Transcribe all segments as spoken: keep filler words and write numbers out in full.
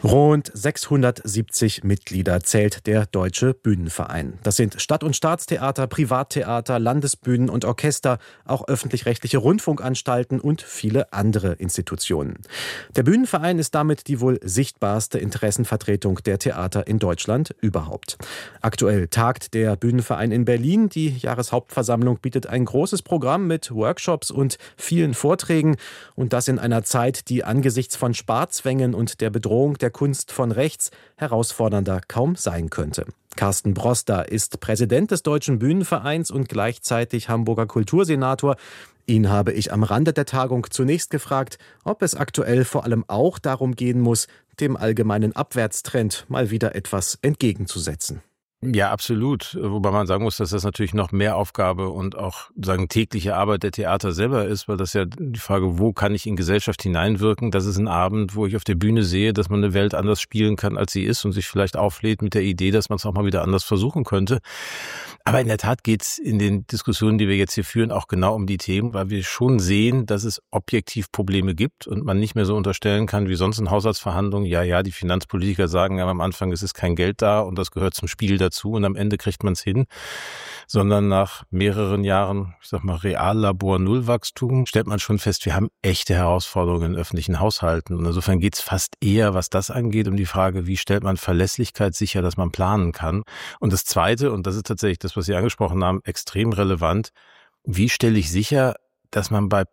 Rund sechshundertsiebzig Mitglieder zählt der Deutsche Bühnenverein. Das sind Stadt- und Staatstheater, Privattheater, Landesbühnen und Orchester, auch öffentlich-rechtliche Rundfunkanstalten und viele andere Institutionen. Der Bühnenverein ist damit die wohl sichtbarste Interessenvertretung der Theater in Deutschland überhaupt. Aktuell tagt der Bühnenverein in Berlin. Die Jahreshauptversammlung bietet ein großes Programm mit Workshops und vielen Vorträgen. Und das in einer Zeit, die angesichts von Sparzwängen und der Bedrohung der Kunst von rechts herausfordernder kaum sein könnte. Carsten Broster ist Präsident des Deutschen Bühnenvereins und gleichzeitig Hamburger Kultursenator. Ihn habe ich am Rande der Tagung zunächst gefragt, ob es aktuell vor allem auch darum gehen muss, dem allgemeinen Abwärtstrend mal wieder etwas entgegenzusetzen. Ja, absolut. Wobei man sagen muss, dass das natürlich noch mehr Aufgabe und auch sagen tägliche Arbeit der Theater selber ist, weil das ja die Frage, wo kann ich in Gesellschaft hineinwirken? Das ist ein Abend, wo ich auf der Bühne sehe, dass man eine Welt anders spielen kann, als sie ist und sich vielleicht auflädt mit der Idee, dass man es auch mal wieder anders versuchen könnte. Aber in der Tat geht's in den Diskussionen, die wir jetzt hier führen, auch genau um die Themen, weil wir schon sehen, dass es objektiv Probleme gibt und man nicht mehr so unterstellen kann wie sonst in Haushaltsverhandlungen. Ja, ja, die Finanzpolitiker sagen ja am Anfang, es ist kein Geld da und das gehört zum Spiel dazu. Und am Ende kriegt man es hin, sondern nach mehreren Jahren, ich sag mal, Reallabor-Nullwachstum stellt man schon fest, wir haben echte Herausforderungen in öffentlichen Haushalten. Und insofern geht es fast eher, was das angeht, um die Frage, wie stellt man Verlässlichkeit sicher, dass man planen kann. Und das Zweite, und das ist tatsächlich das, was Sie angesprochen haben, extrem relevant, wie stelle ich sicher, dass man bei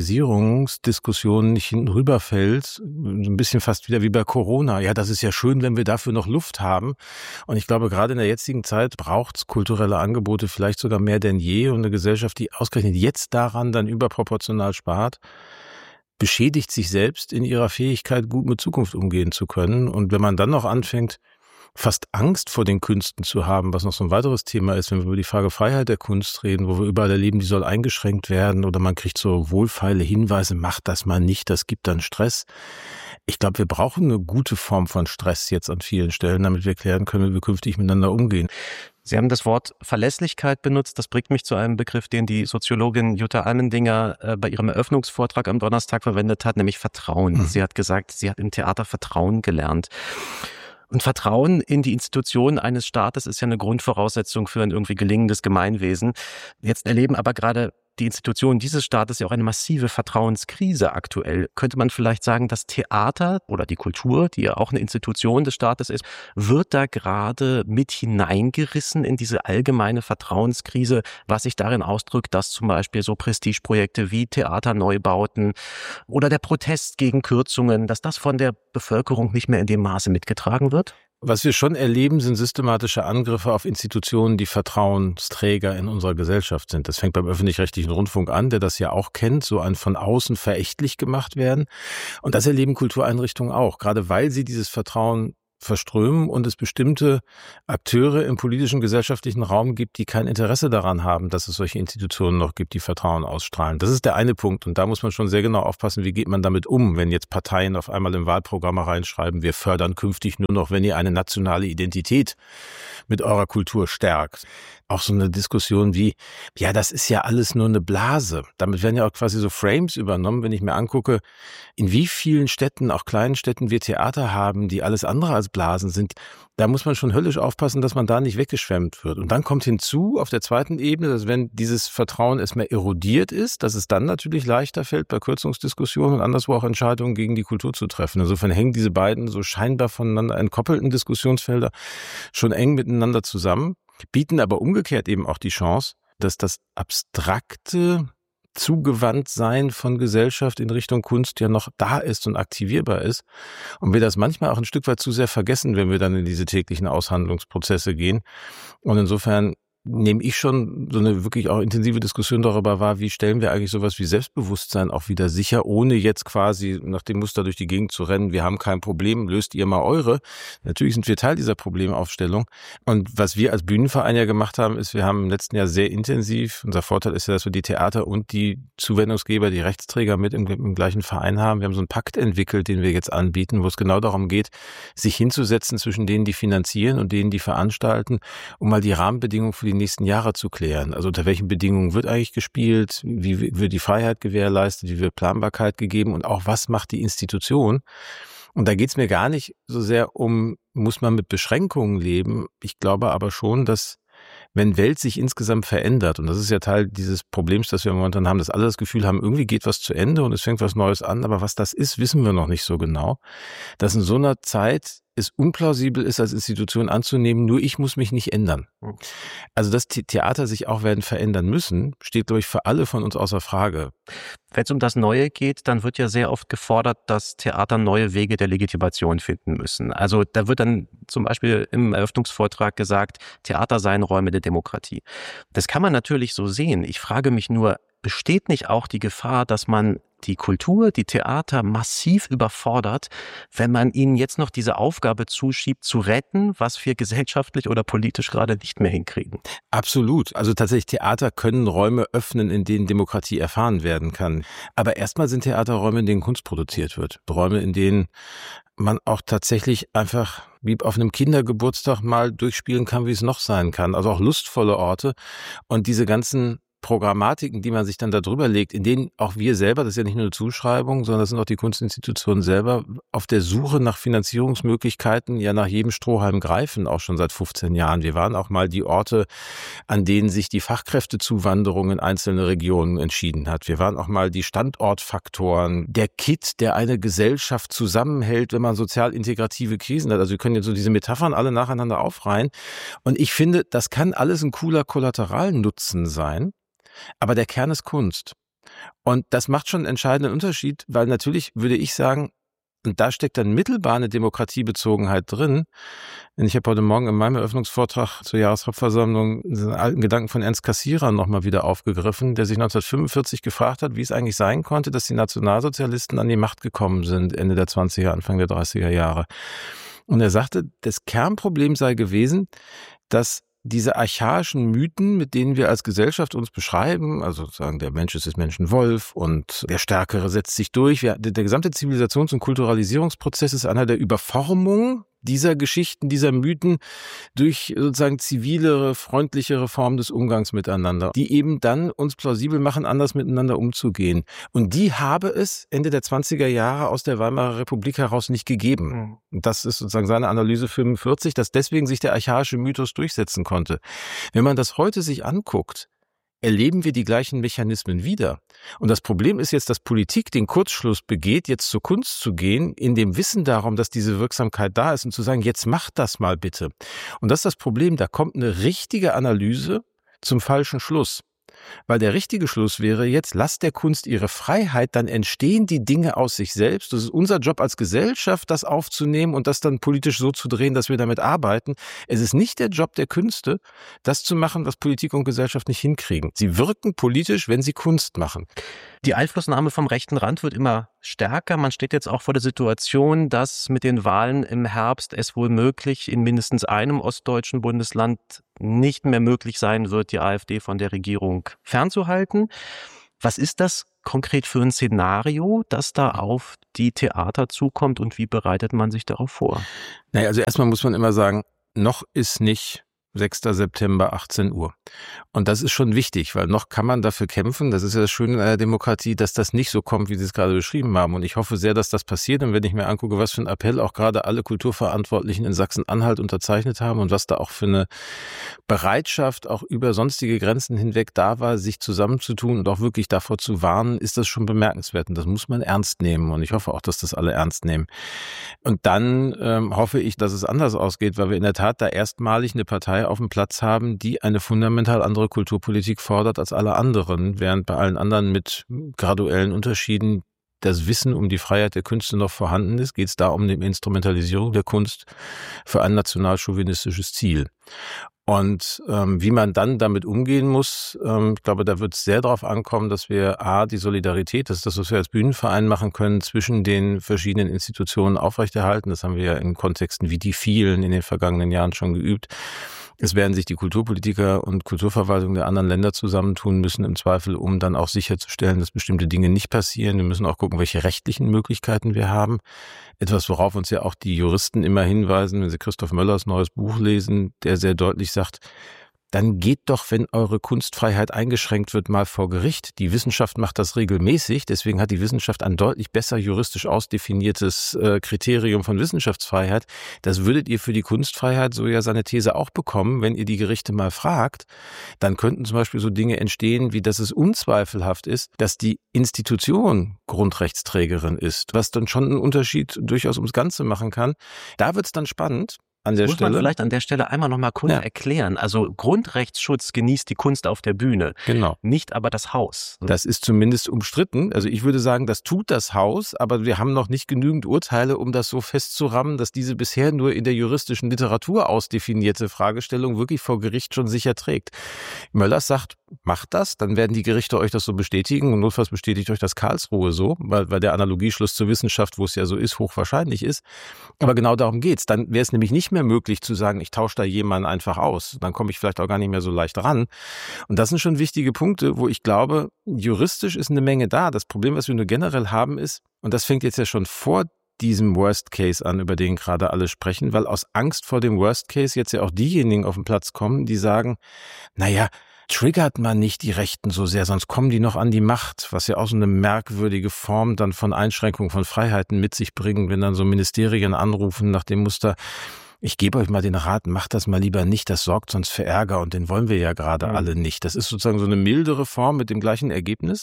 Priorisierungsdiskussionen nicht hinten rüberfällt, so ein bisschen fast wieder wie bei Corona. Ja, das ist ja schön, wenn wir dafür noch Luft haben. Und ich glaube, gerade in der jetzigen Zeit braucht es kulturelle Angebote vielleicht sogar mehr denn je. Und eine Gesellschaft, die ausgerechnet jetzt daran dann überproportional spart, beschädigt sich selbst in ihrer Fähigkeit, gut mit Zukunft umgehen zu können. Und wenn man dann noch anfängt, fast Angst vor den Künsten zu haben, was noch so ein weiteres Thema ist, wenn wir über die Frage Freiheit der Kunst reden, wo wir überall erleben, die soll eingeschränkt werden oder man kriegt so wohlfeile Hinweise, macht das mal nicht, das gibt dann Stress. Ich glaube, wir brauchen eine gute Form von Stress jetzt an vielen Stellen, damit wir klären können, wie wir künftig miteinander umgehen. Sie haben das Wort Verlässlichkeit benutzt. Das bringt mich zu einem Begriff, den die Soziologin Jutta Almendinger äh, bei ihrem Eröffnungsvortrag am Donnerstag verwendet hat, nämlich Vertrauen. Mhm. Sie hat gesagt, sie hat im Theater Vertrauen gelernt. Und Vertrauen in die Institutionen eines Staates ist ja eine Grundvoraussetzung für ein irgendwie gelingendes Gemeinwesen. Jetzt erleben aber gerade die Institutionen dieses Staates ja auch eine massive Vertrauenskrise aktuell. Könnte man vielleicht sagen, das Theater oder die Kultur, die ja auch eine Institution des Staates ist, wird da gerade mit hineingerissen in diese allgemeine Vertrauenskrise, was sich darin ausdrückt, dass zum Beispiel so Prestigeprojekte wie Theaterneubauten oder der Protest gegen Kürzungen, dass das von der Bevölkerung nicht mehr in dem Maße mitgetragen wird? Was wir schon erleben, sind systematische Angriffe auf Institutionen, die Vertrauensträger in unserer Gesellschaft sind. Das fängt beim öffentlich-rechtlichen Rundfunk an, der das ja auch kennt, so ein von außen verächtlich gemacht werden. Und das erleben Kultureinrichtungen auch, gerade weil sie dieses Vertrauen verströmen und es bestimmte Akteure im politischen, gesellschaftlichen Raum gibt, die kein Interesse daran haben, dass es solche Institutionen noch gibt, die Vertrauen ausstrahlen. Das ist der eine Punkt. Und da muss man schon sehr genau aufpassen, wie geht man damit um, wenn jetzt Parteien auf einmal im Wahlprogramm reinschreiben, wir fördern künftig nur noch, wenn ihr eine nationale Identität mit eurer Kultur stärkt. Auch so eine Diskussion wie, ja, das ist ja alles nur eine Blase. Damit werden ja auch quasi so Frames übernommen, wenn ich mir angucke, in wie vielen Städten, auch kleinen Städten, wir Theater haben, die alles andere als Blasen sind. Da muss man schon höllisch aufpassen, dass man da nicht weggeschwemmt wird. Und dann kommt hinzu, auf der zweiten Ebene, dass wenn dieses Vertrauen erstmal erodiert ist, dass es dann natürlich leichter fällt, bei Kürzungsdiskussionen und anderswo auch Entscheidungen gegen die Kultur zu treffen. Insofern hängen diese beiden so scheinbar voneinander entkoppelten Diskussionsfelder schon eng miteinander zusammen, bieten aber umgekehrt eben auch die Chance, dass das abstrakte Zugewandtsein von Gesellschaft in Richtung Kunst ja noch da ist und aktivierbar ist. Und wir das manchmal auch ein Stück weit zu sehr vergessen, wenn wir dann in diese täglichen Aushandlungsprozesse gehen. Und insofern nehme ich schon so eine wirklich auch intensive Diskussion darüber wahr, wie stellen wir eigentlich sowas wie Selbstbewusstsein auch wieder sicher, ohne jetzt quasi nach dem Muster durch die Gegend zu rennen, wir haben kein Problem, löst ihr mal eure. Natürlich sind wir Teil dieser Problemaufstellung. Und was wir als Bühnenverein ja gemacht haben, ist, wir haben im letzten Jahr sehr intensiv, unser Vorteil ist ja, dass wir die Theater und die Zuwendungsgeber, die Rechtsträger mit im, im gleichen Verein haben. Wir haben so einen Pakt entwickelt, den wir jetzt anbieten, wo es genau darum geht, sich hinzusetzen zwischen denen, die finanzieren und denen, die veranstalten, um mal die Rahmenbedingungen für die nächsten Jahre zu klären. Also unter welchen Bedingungen wird eigentlich gespielt, wie wird die Freiheit gewährleistet, wie wird Planbarkeit gegeben und auch was macht die Institution, Und da geht es mir gar nicht so sehr um, muss man mit Beschränkungen leben. Ich glaube aber schon, dass wenn Welt sich insgesamt verändert, und das ist ja Teil dieses Problems, das wir momentan haben, dass alle das Gefühl haben, irgendwie geht was zu Ende und es fängt was Neues an, aber was das ist, wissen wir noch nicht so genau, dass in so einer Zeit es unplausibel ist, als Institution anzunehmen, nur ich muss mich nicht ändern. Also dass die Theater sich auch werden verändern müssen, steht, glaube ich, für alle von uns außer Frage. Wenn es um das Neue geht, dann wird ja sehr oft gefordert, dass Theater neue Wege der Legitimation finden müssen. Also da wird dann zum Beispiel im Eröffnungsvortrag gesagt, Theater seien Räume der Demokratie. Das kann man natürlich so sehen. Ich frage mich nur, besteht nicht auch die Gefahr, dass man die Kultur, die Theater massiv überfordert, wenn man ihnen jetzt noch diese Aufgabe zuschiebt, zu retten, was wir gesellschaftlich oder politisch gerade nicht mehr hinkriegen? Absolut. Also tatsächlich, Theater können Räume öffnen, in denen Demokratie erfahren werden kann. Aber erstmal sind Theater Räume, in denen Kunst produziert wird. Räume, in denen man auch tatsächlich einfach wie auf einem Kindergeburtstag mal durchspielen kann, wie es noch sein kann. Also auch lustvolle Orte. Und diese ganzen Programmatiken, die man sich dann da drüber legt, in denen auch wir selber, das ist ja nicht nur eine Zuschreibung, sondern das sind auch die Kunstinstitutionen selber, auf der Suche nach Finanzierungsmöglichkeiten ja nach jedem Strohhalm greifen, auch schon seit fünfzehn Jahren. Wir waren auch mal die Orte, an denen sich die Fachkräftezuwanderung in einzelne Regionen entschieden hat. Wir waren auch mal die Standortfaktoren, der Kitt, der eine Gesellschaft zusammenhält, wenn man sozial integrative Krisen hat. Also wir können jetzt so diese Metaphern alle nacheinander aufreihen. Und ich finde, das kann alles ein cooler Kollateralnutzen sein. Aber der Kern ist Kunst. Und das macht schon einen entscheidenden Unterschied, weil natürlich würde ich sagen, und da steckt dann mittelbar eine Demokratiebezogenheit drin. Denn ich habe heute Morgen in meinem Eröffnungsvortrag zur Jahreshauptversammlung den alten Gedanken von Ernst Cassirer nochmal wieder aufgegriffen, der sich neunzehnhundertfünfundvierzig gefragt hat, wie es eigentlich sein konnte, dass die Nationalsozialisten an die Macht gekommen sind, Ende der zwanziger, Anfang der dreißiger Jahre. Und er sagte, das Kernproblem sei gewesen, dass diese archaischen Mythen, mit denen wir als Gesellschaft uns beschreiben, also sagen, der Mensch ist des Menschen Wolf und der Stärkere setzt sich durch. Wir, der, der gesamte Zivilisations- und Kulturalisierungsprozess ist einer der Überformung dieser Geschichten, dieser Mythen durch sozusagen zivilere, freundlichere Formen des Umgangs miteinander, die eben dann uns plausibel machen, anders miteinander umzugehen. Und die habe es Ende der zwanziger Jahre aus der Weimarer Republik heraus nicht gegeben. Und das ist sozusagen seine Analyse fünfundvierzig, dass deswegen sich der archaische Mythos durchsetzen konnte. Wenn man das heute sich anguckt, erleben wir die gleichen Mechanismen wieder. Und das Problem ist jetzt, dass Politik den Kurzschluss begeht, jetzt zur Kunst zu gehen, in dem Wissen darum, dass diese Wirksamkeit da ist und zu sagen, jetzt macht das mal bitte. Und das ist das Problem, da kommt eine richtige Analyse zum falschen Schluss. Weil der richtige Schluss wäre jetzt, lasst der Kunst ihre Freiheit, dann entstehen die Dinge aus sich selbst. Das ist unser Job als Gesellschaft, das aufzunehmen und das dann politisch so zu drehen, dass wir damit arbeiten. Es ist nicht der Job der Künste, das zu machen, was Politik und Gesellschaft nicht hinkriegen. Sie wirken politisch, wenn sie Kunst machen. Die Einflussnahme vom rechten Rand wird immer stärker. Man steht jetzt auch vor der Situation, dass mit den Wahlen im Herbst es wohl möglich in mindestens einem ostdeutschen Bundesland nicht mehr möglich sein wird, die AfD von der Regierung fernzuhalten. Was ist das konkret für ein Szenario, das da auf die Theater zukommt und wie bereitet man sich darauf vor? Naja, also erstmal muss man immer sagen, noch ist nicht sechster September, achtzehn Uhr. Und das ist schon wichtig, weil noch kann man dafür kämpfen. Das ist ja das Schöne in einer Demokratie, dass das nicht so kommt, wie Sie es gerade beschrieben haben. Und ich hoffe sehr, dass das passiert. Und wenn ich mir angucke, was für ein Appell auch gerade alle Kulturverantwortlichen in Sachsen-Anhalt unterzeichnet haben und was da auch für eine Bereitschaft auch über sonstige Grenzen hinweg da war, sich zusammenzutun und auch wirklich davor zu warnen, ist das schon bemerkenswert. Und das muss man ernst nehmen. Und ich hoffe auch, dass das alle ernst nehmen. Und dann ähm, hoffe ich, dass es anders ausgeht, weil wir in der Tat da erstmalig eine Partei auf dem Platz haben, die eine fundamental andere Kulturpolitik fordert als alle anderen, während bei allen anderen mit graduellen Unterschieden das Wissen um die Freiheit der Künste noch vorhanden ist, geht es da um die Instrumentalisierung der Kunst für ein nationalchauvinistisches Ziel. Und ähm, wie man dann damit umgehen muss, ähm, ich glaube, da wird es sehr darauf ankommen, dass wir A, die Solidarität, das ist das, was wir als Bühnenverein machen können, zwischen den verschiedenen Institutionen aufrechterhalten. Das haben wir ja in Kontexten wie die vielen in den vergangenen Jahren schon geübt. Es werden sich die Kulturpolitiker und Kulturverwaltung der anderen Länder zusammentun müssen, im Zweifel, um dann auch sicherzustellen, dass bestimmte Dinge nicht passieren. Wir müssen auch gucken, welche rechtlichen Möglichkeiten wir haben. Etwas, worauf uns ja auch die Juristen immer hinweisen, wenn sie Christoph Möllers neues Buch lesen, der sehr deutlich sagt, dann geht doch, wenn eure Kunstfreiheit eingeschränkt wird, mal vor Gericht. Die Wissenschaft macht das regelmäßig, deswegen hat die Wissenschaft ein deutlich besser juristisch ausdefiniertes äh, Kriterium von Wissenschaftsfreiheit. Das würdet ihr für die Kunstfreiheit so ja seine These auch bekommen, wenn ihr die Gerichte mal fragt. Dann könnten zum Beispiel so Dinge entstehen, wie dass es unzweifelhaft ist, dass die Institution Grundrechtsträgerin ist, was dann schon einen Unterschied durchaus ums Ganze machen kann. Da wird's dann spannend. An der das muss Stelle. man vielleicht an der Stelle einmal noch mal kurz ja. erklären. Also Grundrechtsschutz genießt die Kunst auf der Bühne, genau. nicht aber das Haus. Das ist zumindest umstritten. Also ich würde sagen, das tut das Haus, aber wir haben noch nicht genügend Urteile, um das so festzurammen, dass diese bisher nur in der juristischen Literatur ausdefinierte Fragestellung wirklich vor Gericht schon sicher trägt. Möllers sagt, macht das, dann werden die Gerichte euch das so bestätigen und notfalls bestätigt euch das Karlsruhe so, weil, weil der Analogieschluss zur Wissenschaft, wo es ja so ist, hochwahrscheinlich ist. Aber genau darum geht's. Dann wäre es nämlich nicht mehr möglich zu sagen, ich tausche da jemanden einfach aus. Dann komme ich vielleicht auch gar nicht mehr so leicht ran. Und das sind schon wichtige Punkte, wo ich glaube, juristisch ist eine Menge da. Das Problem, was wir nur generell haben, ist, und das fängt jetzt ja schon vor diesem Worst Case an, über den gerade alle sprechen, weil aus Angst vor dem Worst Case jetzt ja auch diejenigen auf den Platz kommen, die sagen, naja, triggert man nicht die Rechten so sehr, sonst kommen die noch an die Macht, was ja auch so eine merkwürdige Form dann von Einschränkung von Freiheiten mit sich bringen, wenn dann so Ministerien anrufen nach dem Muster, ich gebe euch mal den Rat, macht das mal lieber nicht, das sorgt sonst für Ärger und den wollen wir ja gerade mhm. alle nicht. Das ist sozusagen so eine mildere Form mit dem gleichen Ergebnis.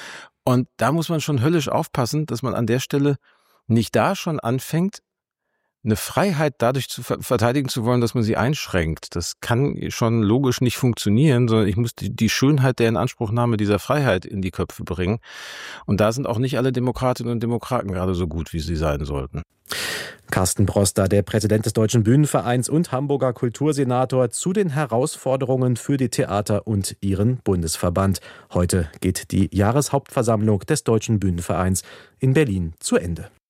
Und da muss man schon höllisch aufpassen, dass man an der Stelle nicht da schon anfängt, eine Freiheit dadurch zu ver- verteidigen zu wollen, dass man sie einschränkt. Das kann schon logisch nicht funktionieren, sondern ich muss die, die Schönheit der Inanspruchnahme dieser Freiheit in die Köpfe bringen. Und da sind auch nicht alle Demokratinnen und Demokraten gerade so gut, wie sie sein sollten. Carsten Broster, der Präsident des Deutschen Bühnenvereins und Hamburger Kultursenator, zu den Herausforderungen für die Theater und ihren Bundesverband. Heute geht die Jahreshauptversammlung des Deutschen Bühnenvereins in Berlin zu Ende.